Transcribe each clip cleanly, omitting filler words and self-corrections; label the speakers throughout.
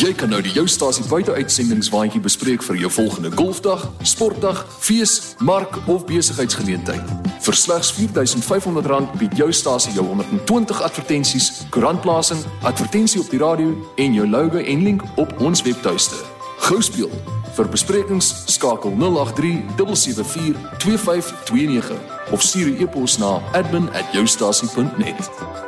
Speaker 1: Jy kan nou die Joustasie buiteuitsendingswaandjie bespreek vir jou volgende golfdag, sportdag, fees, mark of besigheidsgeleentheid. Vir slegs R4.500 bied Joustasie jou 120 advertensies, koerantplasing, advertensie op die radio en jou logo en link op ons webtuiste. Gou speel. Vir besprekings skakel 083 774 2529 of stuur 'n e-pos na admin@joustasie.net.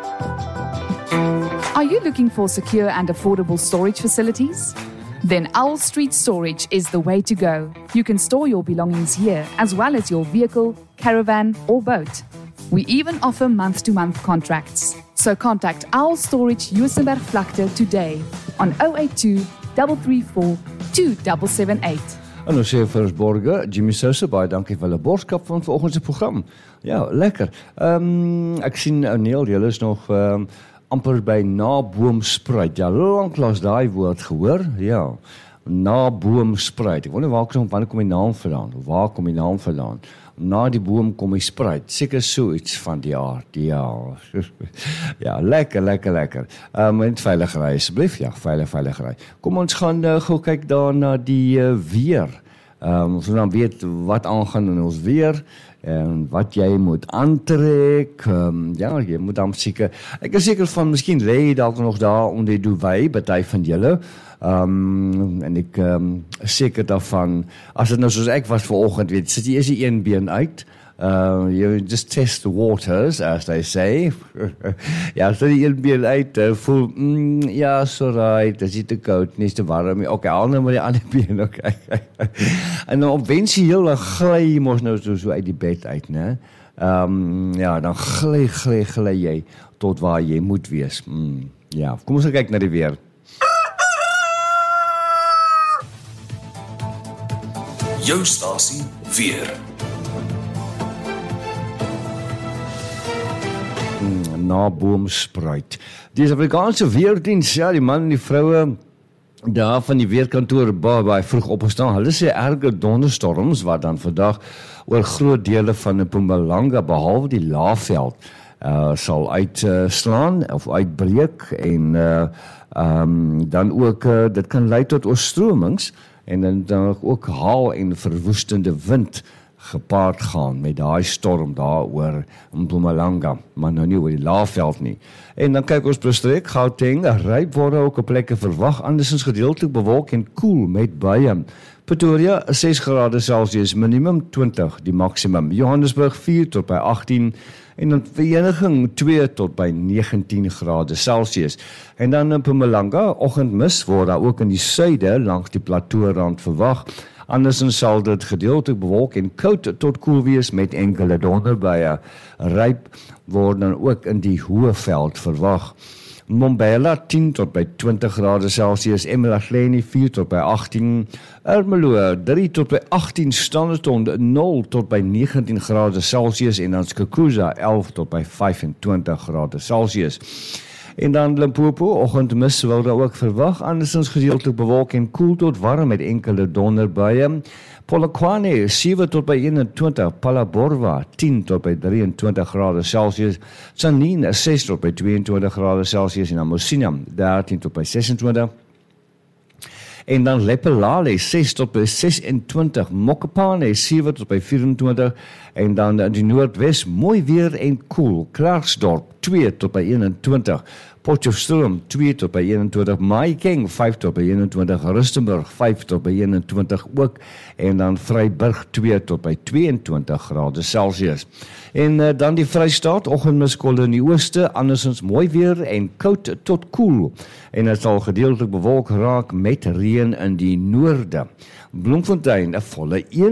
Speaker 2: Are you looking for secure and affordable storage facilities? Then Owl Street Storage is the way to go. You can store your belongings here as well as your vehicle, caravan or boat. We even offer month-to-month contracts. So contact Owl Storage Juisenbergvlakte today on 082 334 2778.
Speaker 3: En ons sê vir ons borge, Jimmy Sousa, baie dankie vir hulle borgskap van vanoggend se program. Ja, lekker. Ek sien Neil, julle is nog amper by naboomspruit. Ja, lanklaas daai woord gehoor. Ja, naboomspruit. Ek wonder waar kom die naam vandaan? Waar kom die naam vandaan? Na die boom kom die spruit. Seker so iets van die aard. Ja. Ja, lekker. Met veilig ry asseblief. Ja, veilig ry. Kom ons gaan gou kyk daar na die weer. Ons wil dan weet wat aangaan in ons weer en wat jy moet aantrek. Ja, jy moet dan seker. Ek is seker van miskien lê jy dalk nog daar onder die duvet, party van julle. En ek seker daarvan, as dit nou soos ek was vanoggend, weet, sit jy eers die een been uit, you just test the waters, as they say. Ja, sit die een been uit, voel, ja, so right, dit is te koud, nie te warm, ok, haal nou maar die ander been, ok. En dan opwensieel, dan glij jy mos nou so uit die bed uit, ne? Ja, dan glij jy tot waar jy moet wees. Ja, kom ons kyk na die weer.
Speaker 1: Joustasie weer.
Speaker 3: Naboomspruit. Die Suid-Afrikaanse Weerdiens, ja, die man en die vroue daar van die weerkantoor baie vroeg opgestaan. Hulle sê erge donderstorms wat dan vandag oor groot dele van Mpumalanga behalwe die Laagveld sal uitslaan of uitbreek en dan ook dit kan lei tot oorstromings en dan ook haal en verwoestende wind gepaard gaan met daai storm daar oor Mpumalanga, maar nou nie oor die Laagveld nie. En dan kyk ons bestreek, Gauteng, ryp word ook op plekke verwag, andersins gedeeltelik bewolk en koel met buie. Pretoria 6 grade Celsius, minimum 20 die maksimum. Johannesburg 4 tot by 18 en dan Vereniging 2 tot by 19 grade Celsius. En dan in Mpumalanga, oggendmis word daar ook in die suide langs die plateaurand verwag. Andersins sal dit gedeeltelik bewolk en koud tot koel wees met enkele donderbuie. Ryp word dan ook in die Hoëveld verwag. Mbombela 10 tot by 20 grade Celsius, eMalahleni 4 tot by 18, Ermelo 3 tot by 18, Standerton 0 tot by 19 grade Celsius en dan Skukuza 11 tot by 25 grade Celsius. En dan Limpopo, oggendmis word daar ook verwag, andersins gedeeltelik bewolk en koel tot warm met enkele donderbuie. Polokwane 7 tot by 21, Phalaborwa 10 tot by 23 grade Celsius, Tzaneen 6 tot by 22 grade Celsius en Mosina 13 tot by 26. En dan Lepelale 6 tot by 26, Mokopane 7 tot by 24 en dan die Noordwes mooi weer en koel, Klerksdorp 2 tot by 21, Potchefstroom 2 tot by 21, Mahikeng 5 tot by 21, Rustenburg 5 tot by 21 ook en dan Vryburg 2 tot by 22 grade Celsius. En dan die Vrystaat, oggendmiskolle in die ooste, andersins mooi weer en koud tot koel. En het sal gedeeltelik bewolk raak met reën in die noorde. Bloemfontein 'n volle 1